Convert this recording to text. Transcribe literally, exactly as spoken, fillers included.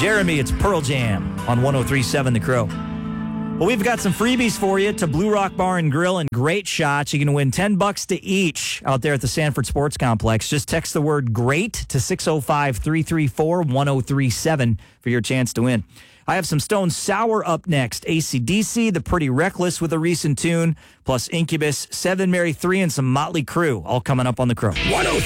Jeremy, it's Pearl Jam on one oh three point seven The Crow. Well, we've got some freebies for you to Blue Rock Bar and Grill and Great Shots. You can win ten bucks to each out there at the Sanford Sports Complex. Just text the word GREAT to six oh five, three three four, one oh three seven for your chance to win. I have some Stone Sour up next. A C D C, The Pretty Reckless with a recent tune, plus Incubus, Seven Mary three, and some Motley Crue, all coming up on The Crow. one oh